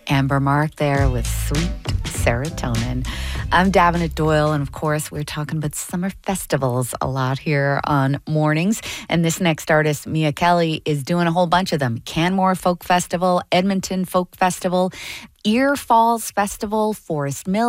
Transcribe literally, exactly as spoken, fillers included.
Amber Mark there with Sweet Serotonin. I'm Davenant Doyle, and of course, we're talking about summer festivals a lot here on Mornings. And this next artist, Mia Kelly, is doing a whole bunch of them. Canmore Folk Festival, Edmonton Folk Festival, Ear Falls Festival, Forest Mill